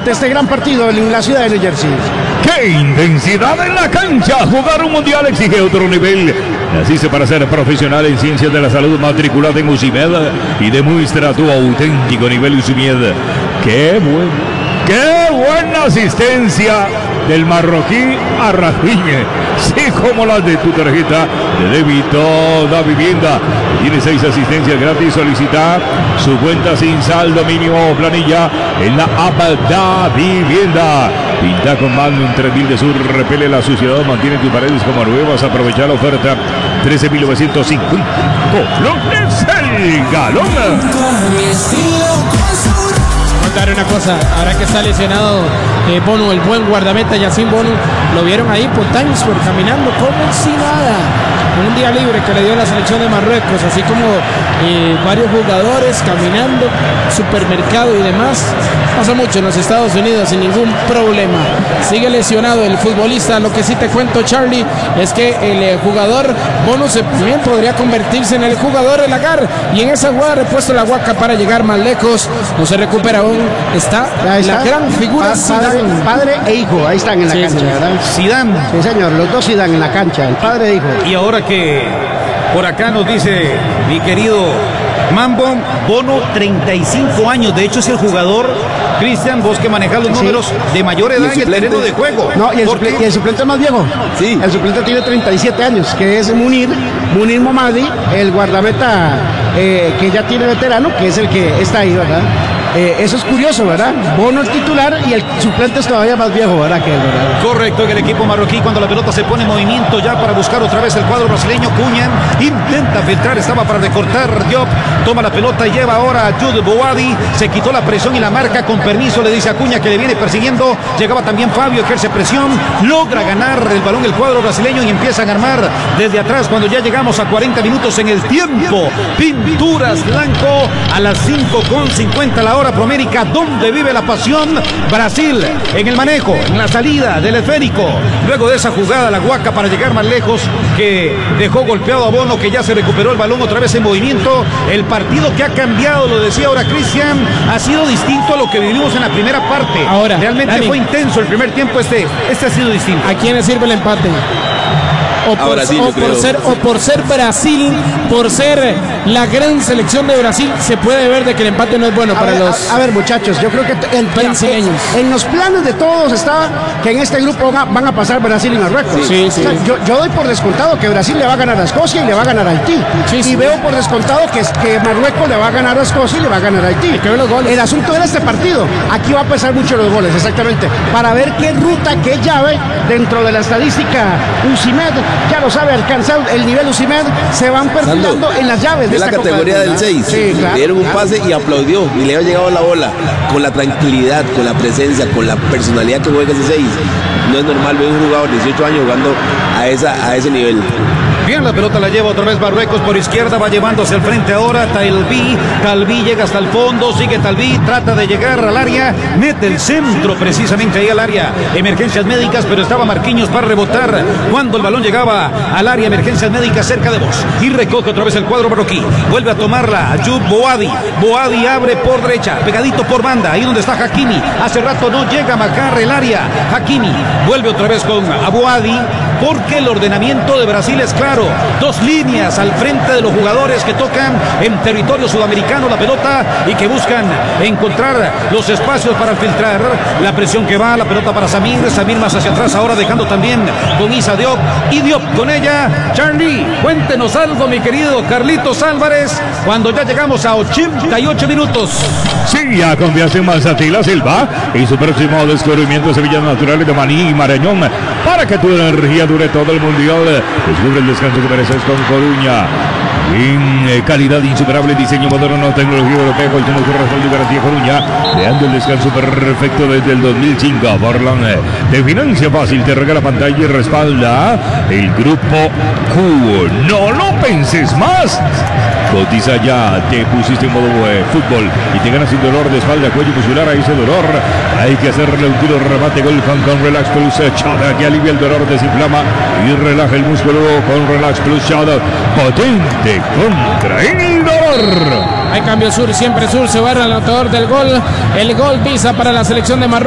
de este gran partido en la ciudad de New Jersey. ¡Qué intensidad en la cancha! Jugar un mundial exige otro nivel. Naciste para ser profesional en ciencias de la salud, matriculado en UCIMED y demuestra tu auténtico nivel UCIMED. ¡Qué buena asistencia del marroquí a Rafinha! Sí, como las de tu tarjeta de débito da vivienda. Tiene 6 asistencias gratis. Solicita su cuenta sin saldo mínimo o planilla en la app Da Vivienda. Pinta con mano en 3000 de sur, repele la suciedad, mantiene tus paredes como nuevas. Aprovecha la oferta. 13.950 colones el galón. Contar una cosa, ahora que está lesionado Bono, el buen guardameta Yacine Bono, lo vieron ahí por Timesburg caminando como si nada, con un día libre que le dio la selección de Marruecos, así como varios jugadores caminando, supermercado y demás. Pasa mucho en los Estados Unidos sin ningún problema. Sigue lesionado el futbolista. Lo que sí te cuento, Charlie, es que el jugador Bono también podría convertirse en el jugador del Lagar, y en esa jugada repuesto la Guaca para llegar más lejos. No se recupera aún. Está la gran figura padre e hijo, ahí están en la cancha, señor. ¿verdad? Zidane. Sí, señor, los dos Zidane en la cancha, el padre e hijo. Y ahora que por acá nos dice mi querido Mambo, Bono, 35 años. De hecho, es el jugador, Cristian, vos que manejás los números, de mayor edad en el terreno de juego. No, y el suplente es más viejo. Sí. El suplente tiene 37 años, que es Munir Momadi, el guardameta que ya tiene veterano, que es el que está ahí, ¿verdad? Eso es curioso, ¿verdad? Bono el titular y el suplente es todavía más viejo, ¿verdad? Que él, ¿verdad? Correcto, en el equipo marroquí, cuando la pelota se pone en movimiento ya para buscar otra vez el cuadro brasileño. Cunha intenta filtrar, estaba para recortar. Diop toma la pelota y lleva ahora a Jude Boadi. Se quitó la presión y la marca. Con permiso le dice a Cunha que le viene persiguiendo. Llegaba también Fabio, ejerce presión. Logra ganar el balón el cuadro brasileño y empiezan a armar desde atrás cuando ya llegamos a 40 minutos en el tiempo. Pinturas Blanco a las 5:50 la hora Promérica, donde vive la pasión. Brasil en el manejo, en la salida del esférico. Luego de esa jugada, la Guaca para llegar más lejos, que dejó golpeado a Bono, que ya se recuperó el balón otra vez en movimiento. El partido que ha cambiado, lo decía ahora Cristian, ha sido distinto a lo que vivimos en la primera parte. Ahora, realmente Dani, fue intenso el primer tiempo. Este ha sido distinto. ¿A quién le sirve el empate? Por ser Brasil, por ser la gran selección de Brasil, se puede ver de que el empate no es bueno para los... A ver, muchachos, yo creo que en los planes de todos está que en este grupo van a pasar Brasil y Marruecos. Sí. O sea, yo doy por descontado que Brasil le va a ganar a Escocia y le va a ganar a Haití. Y veo por descontado que Marruecos le va a ganar a Escocia y le va a ganar a Haití. Hay que ver los goles. El asunto era este partido. Aquí va a pesar mucho los goles, exactamente. Para ver qué ruta, qué llave dentro de la estadística UCIMED, ya lo sabe, alcanzar el nivel UCIMED, se van perfilando en las llaves de la categoría del 6. Sí, claro, le dieron un pase y aplaudió y le había llegado la bola con la tranquilidad, con la presencia, con la personalidad que juega ese 6. No es normal ver un jugador de 18 años jugando a ese nivel. Bien, la pelota la lleva otra vez Marruecos por izquierda, va llevando hacia el frente ahora Talví llega hasta el fondo, sigue Talví, trata de llegar al área, mete el centro precisamente ahí al área, emergencias médicas, pero estaba Marquinhos para rebotar cuando el balón llegaba al área, emergencias médicas cerca de vos, y recoge otra vez el cuadro marroquí, vuelve a tomarla Ayub Boadi abre por derecha, pegadito por banda, ahí donde está Hakimi, hace rato no llega a marcar el área, Hakimi vuelve otra vez con Boadi, porque el ordenamiento de Brasil es claro, 2 líneas al frente de los jugadores que tocan en territorio sudamericano la pelota y que buscan encontrar los espacios para filtrar la presión que va, la pelota para Samir más hacia atrás ahora dejando también con Issa Diop y Diop con ella. Charlie, cuéntenos algo mi querido Carlitos Álvarez cuando ya llegamos a 88 minutos. Sí, a confianza en Mansatila Silva y su próximo descubrimiento de semillas naturales de maní y marañón para que tu energía dure todo el mundial. Descubre el descanso que mereces con Coruña. En calidad insuperable, diseño moderno, tecnología europea, colchones de respaldo y garantía Coruña, creando el descanso perfecto desde el 2005. Borland te financia fácil, te regala pantalla y respalda el grupo Q. No lo penses más. Cotiza ya, te pusiste en modo fútbol y te ganas sin dolor de espalda, cuello muscular. A ese dolor hay que hacerle un tiro remate gol con Relax Plus Chada, que alivia el dolor, desinflama y relaja el músculo con Relax Plus Chada, potente contra el dolor. Hay cambio Sur, siempre Sur, se va el anotador del gol. El gol visa para la selección de Marruecos.